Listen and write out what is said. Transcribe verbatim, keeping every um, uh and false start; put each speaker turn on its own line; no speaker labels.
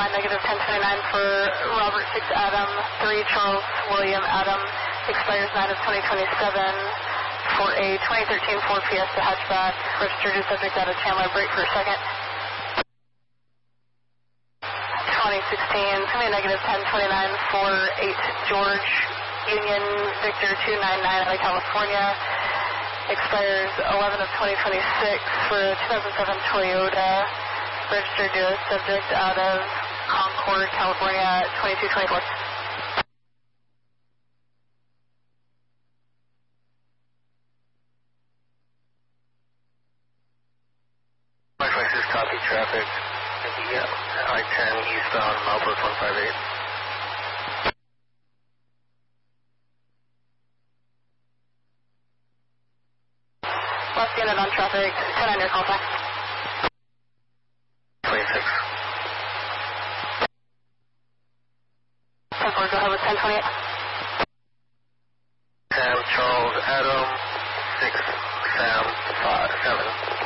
negative ten twenty-nine for Robert six Adam, three Charles William Adam, expires nine of twenty twenty-seven for a twenty thirteen Ford Fiesta hatchback, registered to subject out of Chandler, break for a second. twenty sixteen, it's going to be negative ten twenty-nine for eight George Union Victor two nine nine out of California, expires eleven of twenty twenty-six for a two thousand seven Toyota, registered to a subject out of Concord, California, twenty-two twenty-four.
Mike Lexus, copy traffic. Yeah, I ten eastbound, Malport one five eight.
Last unit on traffic, ten on your call sign.
twenty-six.
ten four, go ahead with ten twenty-eight.
Sam Charles Adam, six Sam five seven.